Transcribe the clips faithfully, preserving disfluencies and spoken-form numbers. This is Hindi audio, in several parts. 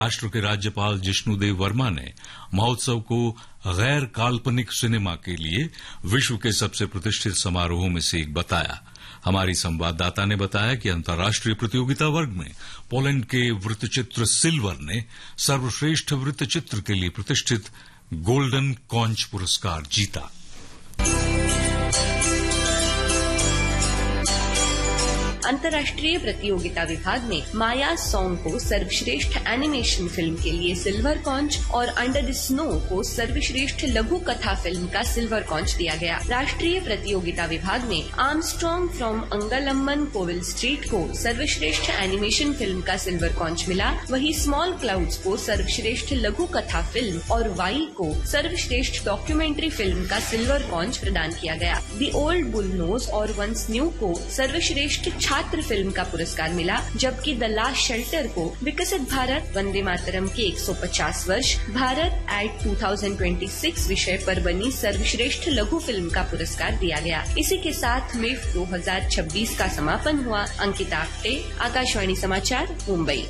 राष्ट्र के राज्यपाल जिष्णुदेव वर्मा ने महोत्सव को गैर काल्पनिक सिनेमा के लिए विश्व के सबसे प्रतिष्ठित समारोहों में से एक बताया। हमारी संवाददाता ने बताया कि अंतर्राष्ट्रीय प्रतियोगिता वर्ग में पोलैंड के वृत्तचित्र सिल्वर ने सर्वश्रेष्ठ वृत्तचित्र के लिए प्रतिष्ठित गोल्डन कॉन्च पुरस्कार जीता। अंतर्राष्ट्रीय प्रतियोगिता विभाग ने माया सॉन्ग को सर्वश्रेष्ठ एनिमेशन फिल्म के लिए सिल्वर कॉन्च और अंडर द स्नो को सर्वश्रेष्ठ लघु कथा फिल्म का सिल्वर कॉन्च दिया गया। राष्ट्रीय प्रतियोगिता विभाग ने आर्मस्ट्रॉन्ग फ्रॉम अंगलम्मन कोविल स्ट्रीट को सर्वश्रेष्ठ एनिमेशन फिल्म का सिल्वर कॉन्च मिला। वहीं स्मॉल क्लाउड्स को सर्वश्रेष्ठ लघु कथा फिल्म और वाई को सर्वश्रेष्ठ डॉक्यूमेंट्री फिल्म का सिल्वर कॉन्च प्रदान किया गया। द ओल्ड बुल नोज और वंस न्यू को सर्वश्रेष्ठ छात्र फिल्म का पुरस्कार मिला, जबकि द लास्ट शेल्टर को विकसित भारत वंदे मातरम के एक सौ पचास वर्ष भारत एट दो हज़ार छब्बीस विषय पर बनी सर्वश्रेष्ठ लघु फिल्म का पुरस्कार दिया गया। इसी के साथ मिफ दो हज़ार छब्बीस का समापन हुआ। अंकिता आप्टे, आकाशवाणी समाचार, मुंबई।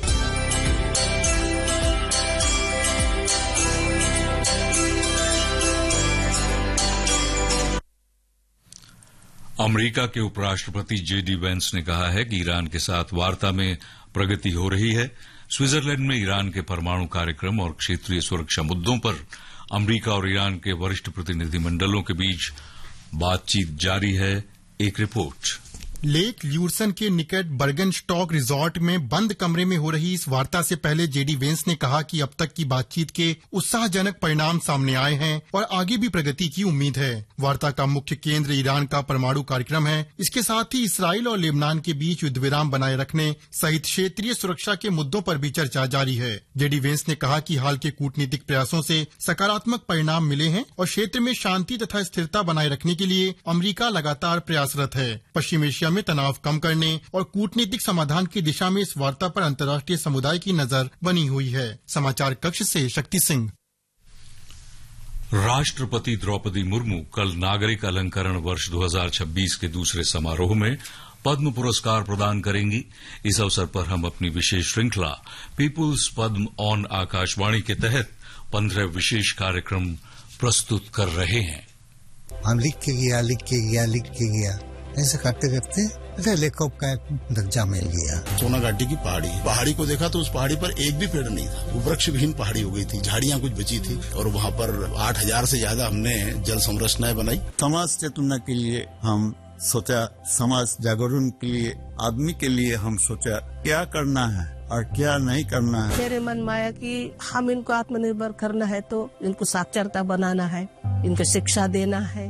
अमेरिका के उपराष्ट्रपति जेडी वेंस ने कहा है कि ईरान के साथ वार्ता में प्रगति हो रही है। स्विट्जरलैंड में ईरान के परमाणु कार्यक्रम और क्षेत्रीय सुरक्षा मुद्दों पर अमेरिका और ईरान के वरिष्ठ प्रतिनिधिमंडलों के बीच बातचीत जारी है। एक रिपोर्ट। लेक ल्यूरसन के निकट बर्गनस्टॉक रिजॉर्ट में बंद कमरे में हो रही इस वार्ता से पहले जेडी वेंस ने कहा कि अब तक की बातचीत के उत्साहजनक परिणाम सामने आए हैं और आगे भी प्रगति की उम्मीद है। वार्ता का मुख्य केंद्र ईरान का परमाणु कार्यक्रम है। इसके साथ ही इसराइल और लेबनान के बीच युद्ध विराम बनाए रखने सहित क्षेत्रीय सुरक्षा के मुद्दों पर भी चर्चा जारी है। जेडी वेंस ने कहा कि हाल के कूटनीतिक प्रयासों से सकारात्मक परिणाम मिले हैं और क्षेत्र में शांति तथा स्थिरता बनाए रखने के लिए अमेरिका लगातार प्रयासरत है। पश्चिम एशिया में तनाव कम करने और कूटनीतिक समाधान की दिशा में इस वार्ता पर अंतर्राष्ट्रीय समुदाय की नजर बनी हुई है। समाचार कक्ष से शक्ति सिंह। राष्ट्रपति द्रौपदी मुर्मू कल नागरिक अलंकरण वर्ष दो हज़ार छब्बीस के दूसरे समारोह में पद्म पुरस्कार प्रदान करेंगी। इस अवसर पर हम अपनी विशेष श्रृंखला पीपुल्स पद्म ऑन आकाशवाणी के तहत पंद्रह विशेष कार्यक्रम प्रस्तुत कर रहे हैं। हम लिख के गया लिख के गया लिख के गया ऐसे करते करते लेखक का दर्जा मिल गया। सोना घाटी की पहाड़ी पहाड़ी को देखा तो उस पहाड़ी पर एक भी पेड़ नहीं था। वो वृक्ष विहीन पहाड़ी हो गई थी, झाड़ियां कुछ बची थी और वहाँ पर आठ हजार से ज्यादा हमने जल संरचनाएं बनाई। समाज चेतना के लिए हम सोचा, समाज जागरण के लिए, आदमी के लिए हम सोचा क्या करना है और क्या नहीं करना है। मेरे मन में आया कि हम इनको आत्मनिर्भर करना है तो इनको साक्षरता बनाना है, इनको शिक्षा देना है।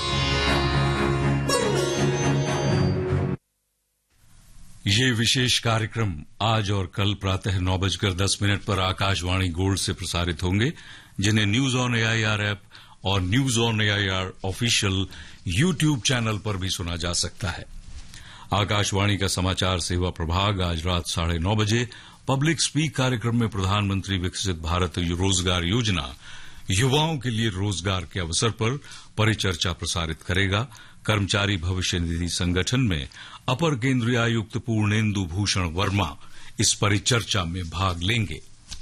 ये विशेष कार्यक्रम आज और कल प्रातः नौ बजकर दस मिनट पर आकाशवाणी गोल्ड से प्रसारित होंगे, जिन्हें न्यूज ऑन एआईआर ऐप और news on AIR official YouTube channel पर भी सुना जा सकता है। आकाशवाणी का समाचार सेवा प्रभाग आज रात साढ़े नौ बजे पब्लिक स्पीक कार्यक्रम में प्रधानमंत्री विकसित भारत रोजगार योजना युवाओं के लिए रोजगार के अवसर पर परिचर्चा प्रसारित करेगा। कर्मचारी भविष्य निधि संगठन में अपर केंद्रीय आयुक्त पूर्णेंदु भूषण वर्मा इस परिचर्चा में भाग लेंगे।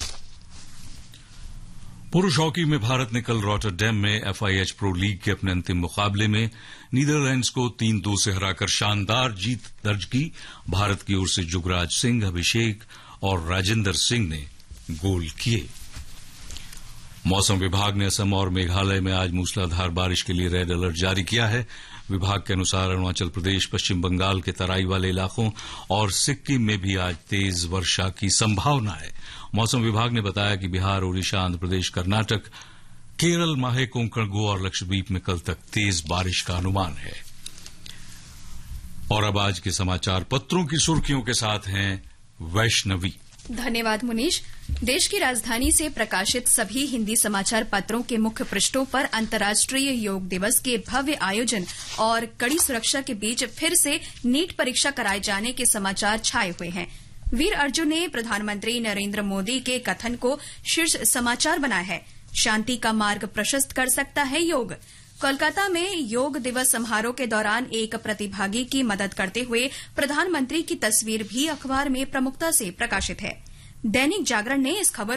पुरुष हॉकी में भारत ने कल रॉटरडैम में एफआईएच प्रो लीग के अपने अंतिम मुकाबले में नीदरलैंड्स को तीन दो से हराकर शानदार जीत दर्ज की। भारत की ओर से जुगराज सिंह, अभिषेक और राजेंद्र सिंह ने गोल किए। मौसम विभाग ने असम और मेघालय में आज मूसलाधार बारिश के लिए रेड अलर्ट जारी किया है। विभाग के अनुसार अरुणाचल प्रदेश, पश्चिम बंगाल के तराई वाले इलाकों और सिक्किम में भी आज तेज वर्षा की संभावना है। मौसम विभाग ने बताया कि बिहार, ओडिशा, आंध्र प्रदेश, कर्नाटक, केरल, माहे, कोंकण, गोवा और लक्षद्वीप में कल तक तेज बारिश का अनुमान है। और अब आज के समाचार पत्रों की सुर्खियों के साथ हैं वैष्णवी। धन्यवाद मुनीश। देश की राजधानी से प्रकाशित सभी हिंदी समाचार पत्रों के मुख्य पृष्ठों पर अंतर्राष्ट्रीय योग दिवस के भव्य आयोजन और कड़ी सुरक्षा के बीच फिर से नीट परीक्षा कराए जाने के समाचार छाए हुए हैं। वीर अर्जुन ने प्रधानमंत्री नरेंद्र मोदी के कथन को शीर्ष समाचार बनाया है। शांति का मार्ग प्रशस्त कर सकता है योग। कोलकाता में योग दिवस समारोह के दौरान एक प्रतिभागी की मदद करते हुए प्रधानमंत्री की तस्वीर भी अखबार में प्रमुखता से प्रकाशित है। दैनिक जागरण ने इस खबर